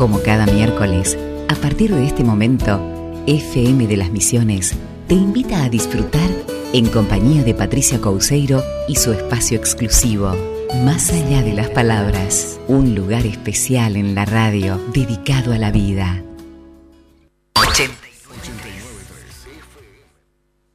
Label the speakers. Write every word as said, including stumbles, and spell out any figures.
Speaker 1: Como cada miércoles, a partir de este momento, F M de las Misiones te invita a disfrutar en compañía de Patricia Couceiro y su espacio exclusivo, Más allá de las palabras, un lugar especial en la radio dedicado a la vida. ochenta